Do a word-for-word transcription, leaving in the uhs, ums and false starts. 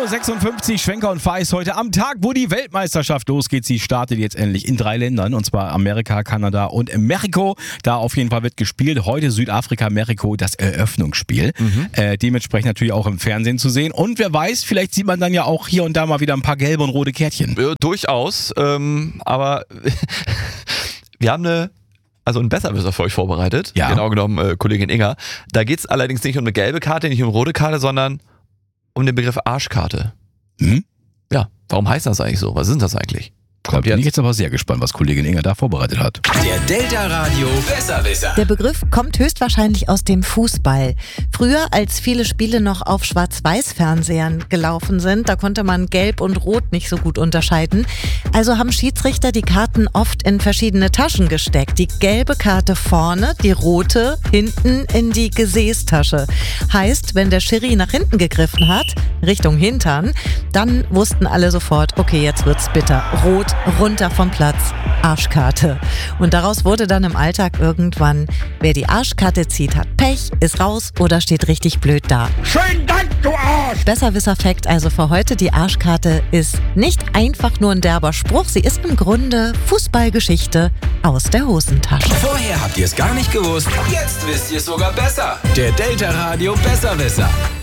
Uhr sechsundfünfzig, Schwenker und Feist heute am Tag, wo die Weltmeisterschaft losgeht. Sie startet jetzt endlich in drei Ländern, und zwar Amerika, Kanada und Mexiko. Da auf jeden Fall wird gespielt. Heute Südafrika, Mexiko, das Eröffnungsspiel. Mhm. Äh, dementsprechend natürlich auch im Fernsehen zu sehen. Und wer weiß, vielleicht sieht man dann ja auch hier und da mal wieder ein paar gelbe und rote Kärtchen. Äh, durchaus, ähm, aber wir haben eine... Also ein Besserwisser für euch vorbereitet, ja. Genau genommen äh, Kollegin Inga. Da geht es allerdings nicht um eine gelbe Karte, nicht um eine rote Karte, sondern um den Begriff Arschkarte. Hm? Ja, warum heißt das eigentlich so? Was ist das eigentlich? Da bin ich jetzt aber sehr gespannt, was Kollegin Inga da vorbereitet hat. Der Delta Radio Besserwisser. Der Begriff kommt höchstwahrscheinlich aus dem Fußball. Früher, als viele Spiele noch auf Schwarz-Weiß-Fernsehern gelaufen sind, da konnte man Gelb und Rot nicht so gut unterscheiden. Also haben Schiedsrichter die Karten oft in verschiedene Taschen gesteckt. Die gelbe Karte vorne, die rote hinten in die Gesäßtasche. Heißt, wenn der Schiri nach hinten gegriffen hat, Richtung Hintern, dann wussten alle sofort, okay, jetzt wird's bitter. Rot, runter vom Platz, Arschkarte. Und daraus wurde dann im Alltag irgendwann, wer die Arschkarte zieht, hat Pech, ist raus oder steht richtig blöd da. Schönen Dank, du Arsch! Besserwisser-Fact also für heute, die Arschkarte ist nicht einfach nur ein derber Spruch, sie ist im Grunde Fußballgeschichte aus der Hosentasche. Vorher habt ihr es gar nicht gewusst, jetzt wisst ihr es sogar besser. Der Delta Radio Besserwisser.